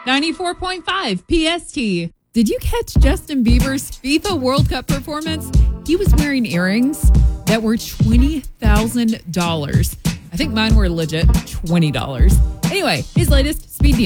94.5 PST. Did you catch Justin Bieber's FIFA World Cup performance? He was wearing earrings that were $20,000. I think mine were legit $20. Anyway, his latest Speed Demon.